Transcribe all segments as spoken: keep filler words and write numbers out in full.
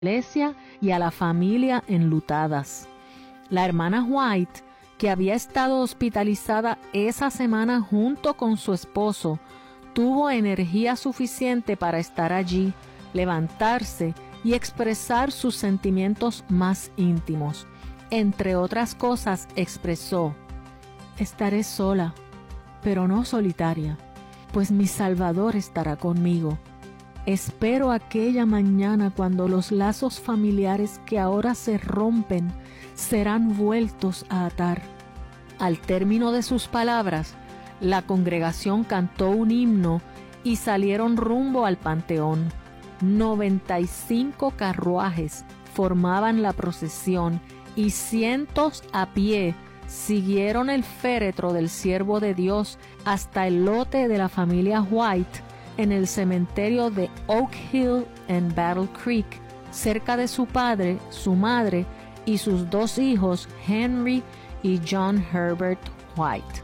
iglesia y a la familia enlutadas. La hermana White, que había estado hospitalizada esa semana junto con su esposo, tuvo energía suficiente para estar allí, levantarse y expresar sus sentimientos más íntimos. Entre otras cosas, expresó: estaré sola, pero no solitaria, pues mi Salvador estará conmigo. Espero aquella mañana cuando los lazos familiares que ahora se rompen serán vueltos a atar. Al término de sus palabras, la congregación cantó un himno y salieron rumbo al panteón. noventa y cinco carruajes formaban la procesión y cientos a pie siguieron el féretro del siervo de Dios hasta el lote de la familia White en el cementerio de Oak Hill en Battle Creek, cerca de su padre, su madre y sus dos hijos, Henry y John Herbert White.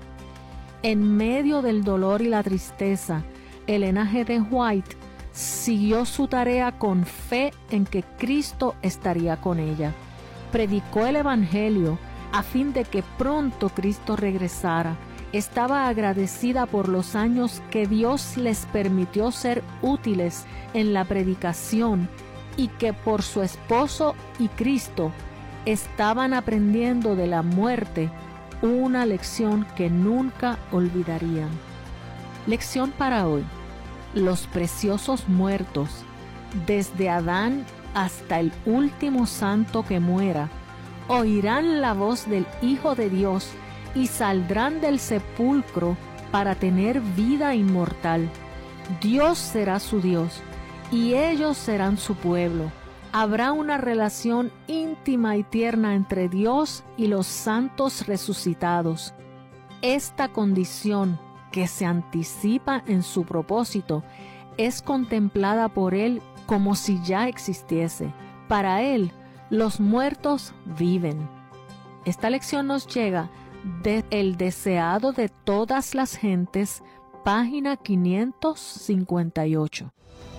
En medio del dolor y la tristeza, el linaje de White siguió su tarea con fe en que Cristo estaría con ella. Predicó el Evangelio a fin de que pronto Cristo regresara. Estaba agradecida por los años que Dios les permitió ser útiles en la predicación y que por su esposo y Cristo estaban aprendiendo de la muerte una lección que nunca olvidarían. Lección para hoy: los preciosos muertos, desde Adán hasta el último santo que muera, oirán la voz del Hijo de Dios y saldrán del sepulcro para tener vida inmortal. Dios será su Dios y ellos serán su pueblo. Habrá una relación íntima y tierna entre Dios y los santos resucitados. Esta condición, que se anticipa en su propósito, es contemplada por Él como si ya existiese. Para Él, los muertos viven. Esta lección nos llega de El deseado de todas las gentes, página quinientos cincuenta y ocho.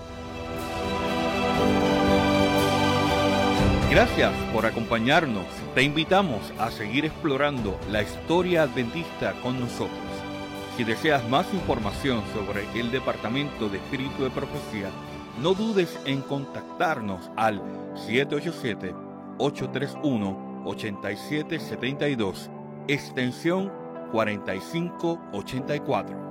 Gracias por acompañarnos. Te invitamos a seguir explorando la historia adventista con nosotros. Si deseas más información sobre el Departamento de Espíritu de Profecía, no dudes en contactarnos al siete ocho siete, ocho tres uno, ocho siete siete dos, extensión cuarenta y cinco ochenta y cuatro.